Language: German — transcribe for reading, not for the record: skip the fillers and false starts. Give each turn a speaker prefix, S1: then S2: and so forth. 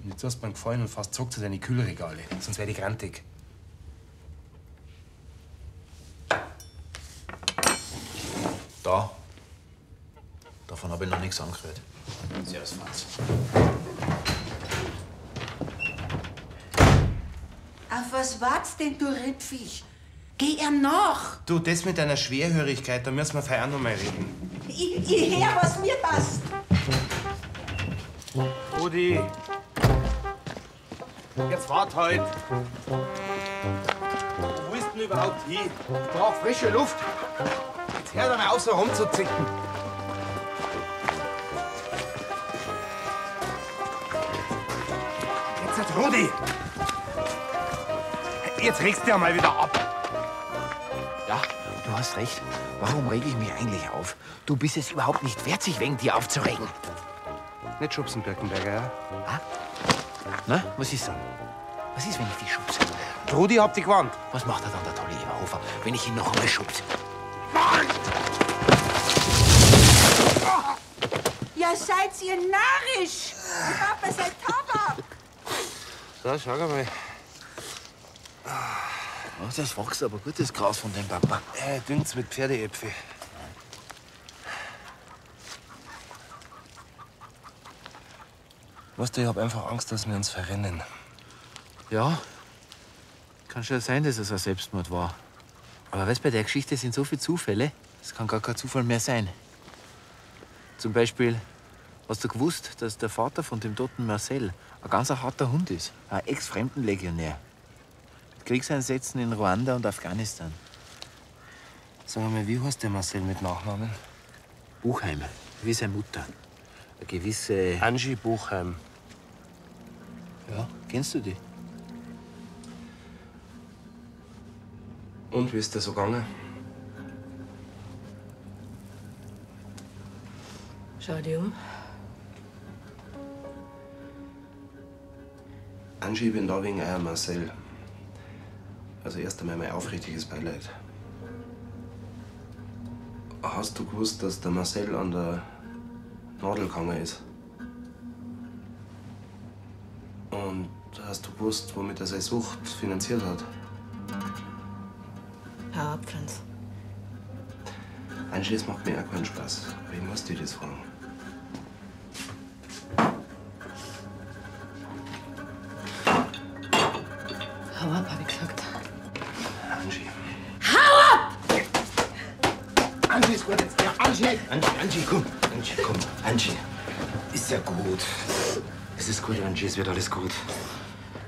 S1: Jetzt hast du mir gefallen und fast zurück zu deinen Kühlregale. Sonst werde ich grantig.
S2: Da. Davon habe ich noch nichts angehört. Servus, Franz.
S3: Auf was wart's denn, du Rippviech? Geh ihm nach!
S1: Du, das mit deiner Schwerhörigkeit, da müssen wir vorher auch noch mal reden.
S3: Ich hör, was mir passt.
S1: Rudi! Jetzt wart halt! Wo willst du denn überhaupt hin? Ich brauch frische Luft! Jetzt hör doch mal auf, so rumzuzicken! Jetzt, Rudi! Jetzt regst du ja mal wieder ab!
S4: Ja, du hast recht. Warum rege ich mich eigentlich auf? Du bist es überhaupt nicht wert, sich wegen dir aufzuregen.
S1: Nicht schubsen, Birkenberger, ja?
S4: Ah? Na, was ist dann? Was ist, wenn ich dich schubse?
S1: Rudi, hab dich gewarnt!
S4: Was macht er dann, der tolle Eberhofer, wenn ich ihn noch einmal schubse?
S3: Ja, seid ihr narrisch! Die Papa seid Tabak!
S1: So, schau mal.
S4: Oh, das wächst aber gutes Gras von dem Papa.
S1: Dünn's mit Pferdeäpfel. Weißt du, ich hab einfach Angst, dass wir uns verrennen.
S4: Ja, kann schon sein, dass es ein Selbstmord war. Aber weißt, bei der Geschichte sind so viele Zufälle, es kann gar kein Zufall mehr sein. Zum Beispiel, hast du gewusst, dass der Vater von dem toten Marcel ein ganz harter Hund ist? Ein Ex-Fremdenlegionär. Mit Kriegseinsätzen in Ruanda und Afghanistan.
S1: Sag mal, wie heißt der Marcel mit Nachnamen?
S4: Buchheim, wie seine Mutter. Eine gewisse...
S1: Angie Buchheim.
S4: Ja, kennst du die?
S1: Und wie ist der so gegangen?
S5: Schau dich um.
S1: Angie, ich bin da wegen euer Marcel. Also erst einmal mein aufrichtiges Beileid. Hast du gewusst, dass der Marcel an der Nadel gegangen ist? Und hast du gewusst, womit er seine Sucht finanziert hat?
S5: Hau ab, Franz.
S1: Angie, das macht mir auch keinen Spaß. Aber ich muss dir das fragen.
S5: Hau ab, hab ich gesagt.
S1: Angie.
S3: Hau ab!
S1: Angie ist gut jetzt. Ja, Angie! Angie, komm. Angie, komm. Angie. Ist ja gut. Es ist gut, Angie. Es wird alles gut.